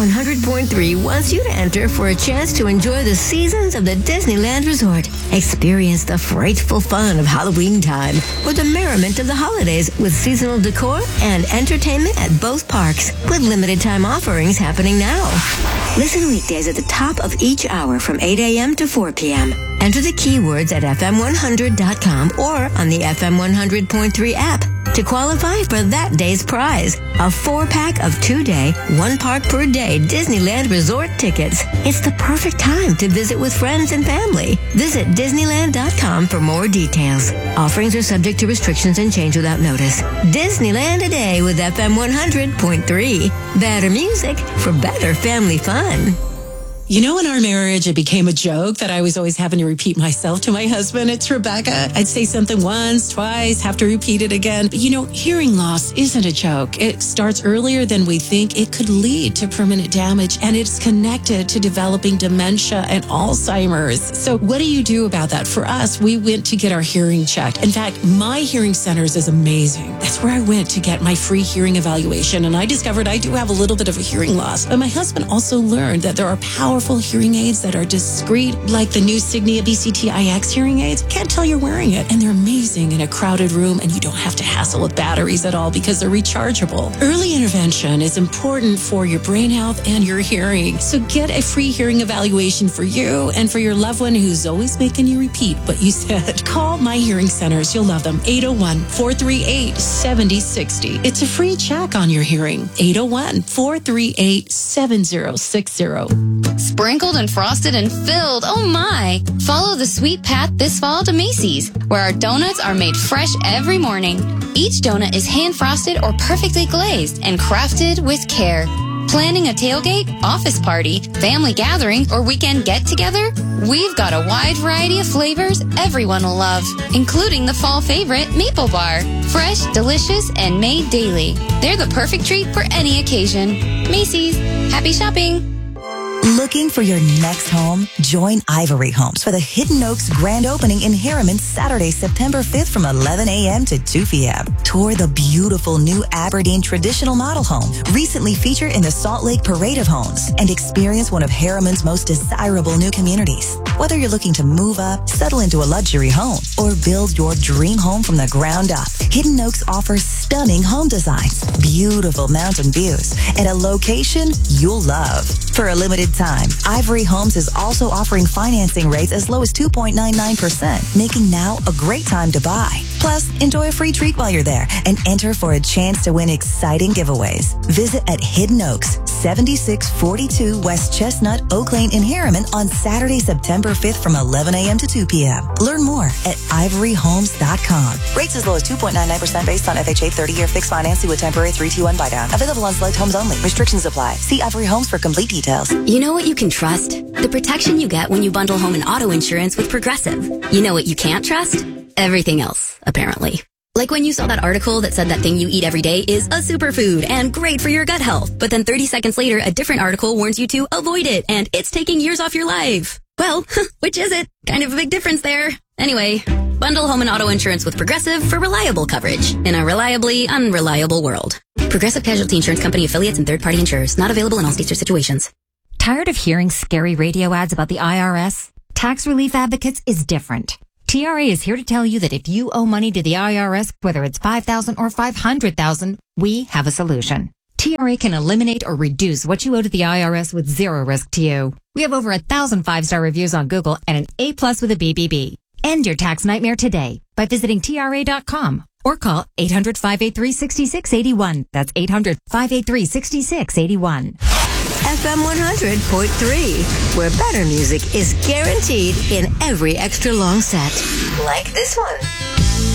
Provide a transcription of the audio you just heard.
100.3 wants you to enter for a chance to enjoy the seasons of the Disneyland Resort. Experience the frightful fun of Halloween time or the merriment of the holidays with seasonal decor and entertainment at both parks with limited time offerings happening now. Listen weekdays at the top of each hour from 8 a.m. to 4 p.m. Enter the keywords at fm100.com or on the FM 100.3 app to qualify for that day's prize, a 4-pack of 2-day, 1 park per day Disneyland Resort tickets. It's the perfect time to visit with friends and family. Visit Disneyland.com for more details. Offerings are subject to restrictions and change without notice. Disneyland a day with FM 100.3. Better music for better family fun. You know, in our marriage, it became a joke that I was always having to repeat myself to my husband. It's Rebecca. I'd say something once, twice, have to repeat it again. But, you know, hearing loss isn't a joke. It starts earlier than we think. It could lead to permanent damage, and it's connected to developing dementia and Alzheimer's. So what do you do about that? For us, we went to get our hearing checked. In fact, My Hearing Centers is amazing. That's where I went to get my free hearing evaluation, and I discovered I do have a little bit of a hearing loss. But my husband also learned that there are powerful hearing aids that are discreet, like the new Signia BCT-IX hearing aids. Can't tell you're wearing it, and they're amazing in a crowded room, and you don't have to hassle with batteries at all because they're rechargeable. Early intervention is important for your brain health and your hearing. So get a free hearing evaluation for you and for your loved one who's always making you repeat what you said. Call My Hearing Centers. You'll love them. 801-438-7060. It's a free check on your hearing. 801-438-7060. Sprinkled and frosted and filled. Oh my! Follow the sweet path this fall to Macy's, where our donuts are made fresh every morning. Each donut is hand frosted or perfectly glazed and crafted with care. Planning a tailgate, office party, family gathering, or weekend get-together? We've got a wide variety of flavors everyone will love, including the fall favorite, Maple Bar. Fresh, delicious, and made daily. They're the perfect treat for any occasion. Macy's. Happy shopping! Looking for your next home? Join Ivory Homes for the Hidden Oaks grand opening in Harriman Saturday, September 5th from 11 a.m. to 2 p.m. Tour the beautiful new Aberdeen traditional model home, recently featured in the Salt Lake Parade of Homes, and experience one of Harriman's most desirable new communities. Whether you're looking to move up, settle into a luxury home, or build your dream home from the ground up, Hidden Oaks offers stunning home designs, beautiful mountain views, and a location you'll love. For a limited time, Ivory Homes is also offering financing rates as low as 2.99%, making now a great time to buy. Plus, enjoy a free treat while you're there and enter for a chance to win exciting giveaways. Visit at Hidden Oaks, 7642 West Chestnut, Oak Lane in Harriman on Saturday, September 5th from 11 a.m. to 2 p.m. Learn more at ivoryhomes.com. Rates as low as 2.99% based on FHA 30-year fixed financing with temporary 3-2-1 buydown. Available on select homes only. Restrictions apply. See Ivory Homes for complete details. You know what you can trust? The protection you get when you bundle home and auto insurance with Progressive. You know what you can't trust? Everything else, apparently. Like when you saw that article that said that thing you eat every day is a superfood and great for your gut health. But then 30 seconds later, a different article warns you to avoid it and it's taking years off your life. Well, which is it? Kind of a big difference there. Anyway, bundle home and auto insurance with Progressive for reliable coverage in a reliably unreliable world. Progressive Casualty Insurance Company affiliates and third-party insurers. Not available in all states or situations. Tired of hearing scary radio ads about the IRS? Tax Relief Advocates is different. TRA is here to tell you that if you owe money to the IRS, whether it's $5,000 or $500,000, we have a solution. TRA can eliminate or reduce what you owe to the IRS with zero risk to you. We have over 1,000 5-star reviews on Google and an A+ with a BBB. End your tax nightmare today by visiting TRA.com or call 800-583-6681. That's 800-583-6681. FM 100.3, where better music is guaranteed in every extra long set. Like this one.